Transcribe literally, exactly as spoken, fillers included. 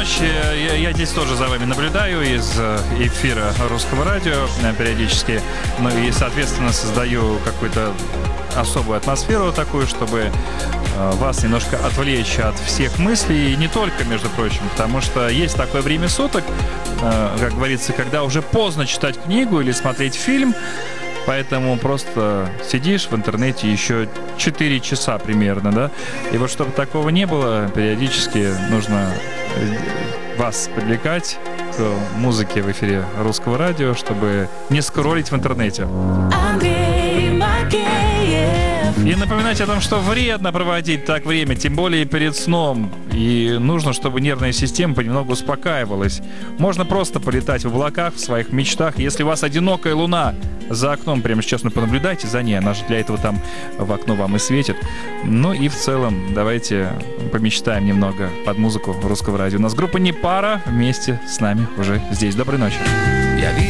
ночь. Я, я здесь тоже за вами наблюдаю из эфира Русского радио периодически. Ну и, соответственно, создаю какую-то особую атмосферу такую, чтобы вас немножко отвлечь от всех мыслей. И не только, между прочим, потому что есть такое время суток, как говорится, когда уже поздно читать книгу или смотреть фильм. Поэтому просто сидишь в интернете еще четыре часа примерно, да? И вот чтобы такого не было, периодически нужно вас привлекать к музыке в эфире Русского радио, чтобы не скроллить в интернете. И напоминать о том, что вредно проводить так время, тем более перед сном. И нужно, чтобы нервная система понемногу успокаивалась. Можно просто полетать в облаках, в своих мечтах. Если у вас одинокая луна за окном, прямо сейчас, ну, понаблюдайте за ней. Она же для этого там в окно вам и светит. Ну и в целом давайте помечтаем немного под музыку Русского радио. У нас группа «Не пара» вместе с нами уже здесь. Доброй ночи. Я